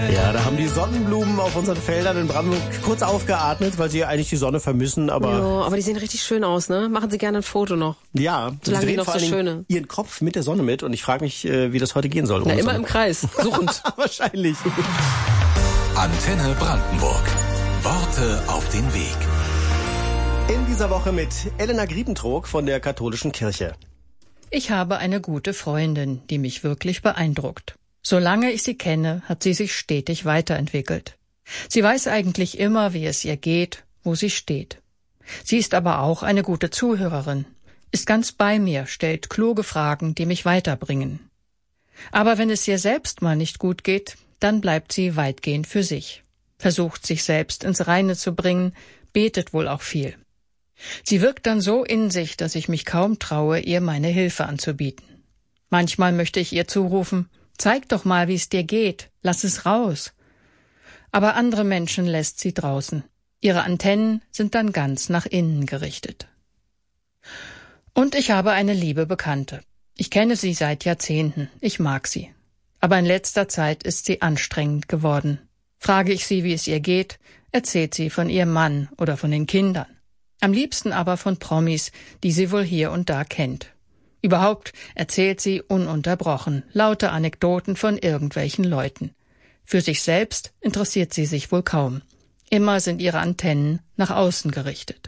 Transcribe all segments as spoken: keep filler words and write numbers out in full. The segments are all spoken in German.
Ja, da haben die Sonnenblumen auf unseren Feldern in Brandenburg kurz aufgeatmet, weil sie eigentlich die Sonne vermissen, aber... Ja, aber die sehen richtig schön aus, ne? Machen Sie gerne ein Foto noch. Ja, solange die noch vor so allen schöne. Ihren Kopf mit der Sonne mit und ich frage mich, wie das heute gehen soll. Na, immer Sonne. im Kreis, suchend. Wahrscheinlich. Antenne Brandenburg. Worte auf den Weg. In dieser Woche mit Elena Griebentrog von der Katholischen Kirche. Ich habe eine gute Freundin, die mich wirklich beeindruckt. Solange ich sie kenne, hat sie sich stetig weiterentwickelt. Sie weiß eigentlich immer, wie es ihr geht, wo sie steht. Sie ist aber auch eine gute Zuhörerin, ist ganz bei mir, stellt kluge Fragen, die mich weiterbringen. Aber wenn es ihr selbst mal nicht gut geht, dann bleibt sie weitgehend für sich, versucht sich selbst ins Reine zu bringen, betet wohl auch viel. Sie wirkt dann so in sich, dass ich mich kaum traue, ihr meine Hilfe anzubieten. Manchmal möchte ich ihr zurufen, zeig doch mal, wie es dir geht, lass es raus. Aber andere Menschen lässt sie draußen. Ihre Antennen sind dann ganz nach innen gerichtet. Und ich habe eine liebe Bekannte. Ich kenne sie seit Jahrzehnten, ich mag sie. Aber in letzter Zeit ist sie anstrengend geworden. Frage ich sie, wie es ihr geht, erzählt sie von ihrem Mann oder von den Kindern. Am liebsten aber von Promis, die sie wohl hier und da kennt. Überhaupt erzählt sie ununterbrochen, laute Anekdoten von irgendwelchen Leuten. Für sich selbst interessiert sie sich wohl kaum. Immer sind ihre Antennen nach außen gerichtet.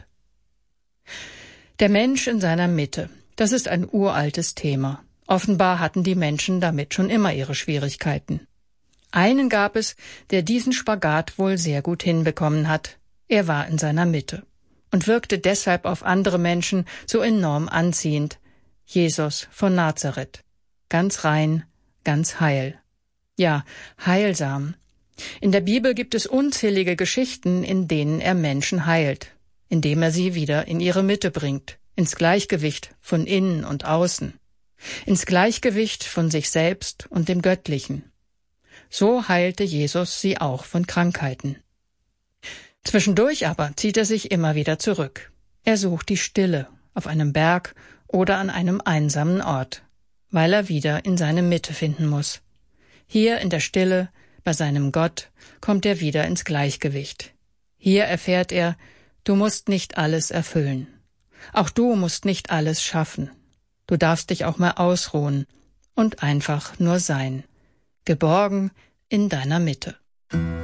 Der Mensch in seiner Mitte, das ist ein uraltes Thema. Offenbar hatten die Menschen damit schon immer ihre Schwierigkeiten. Einen gab es, der diesen Spagat wohl sehr gut hinbekommen hat. Er war in seiner Mitte und wirkte deshalb auf andere Menschen so enorm anziehend. Jesus von Nazareth. Ganz rein, ganz heil. Ja, heilsam. In der Bibel gibt es unzählige Geschichten, in denen er Menschen heilt, indem er sie wieder in ihre Mitte bringt, ins Gleichgewicht von innen und außen, ins Gleichgewicht von sich selbst und dem Göttlichen. So heilte Jesus sie auch von Krankheiten. Zwischendurch aber zieht er sich immer wieder zurück. Er sucht die Stille auf einem Berg oder an einem einsamen Ort, weil er wieder in seine Mitte finden muss. Hier in der Stille, bei seinem Gott, kommt er wieder ins Gleichgewicht. Hier erfährt er, du musst nicht alles erfüllen. Auch du musst nicht alles schaffen. Du darfst dich auch mal ausruhen und einfach nur sein. Geborgen in deiner Mitte.